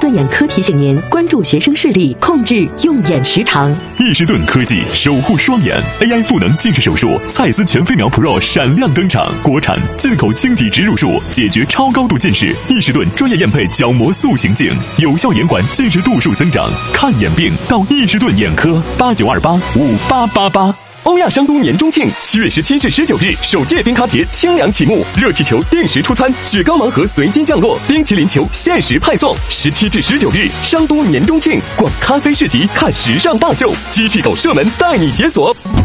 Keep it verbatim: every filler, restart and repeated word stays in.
顿眼科提醒您关注学生视力，控制用眼时长。 易士顿科技守护双眼 A I 赋能近视手术，蔡司全飞秒 Pro 闪亮登场，国产进口晶体植入术，解决超高度近视。易士顿专业验配角膜塑形镜，有效延缓近视度数增长。看眼病到易士顿眼科，八九二八五八八八。欧亚商都年中庆，七月十七至十九日，首届冰咖节清凉启幕，热气球定时出餐，雪糕盲盒随机降落，冰淇淋球限时派送。十七至十九日，商都年中庆，逛咖啡市集，看时尚大秀，机器狗射门带你解锁。